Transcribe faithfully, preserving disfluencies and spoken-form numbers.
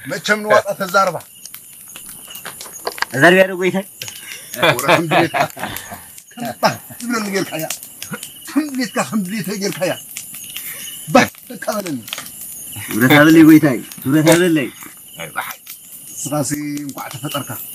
መቼም ነው ዋጣ ተዛርባ ዛሬ ያለው ጎይታይ ወራም ቢት ከባ ብለን ነገር ካያ እንዴት ከሐምሌት ነገር ካያ በተቀበለን ወራታበለ ጎይታይ ወራታበለ ስራሲ እንኳን ተፈጠርካ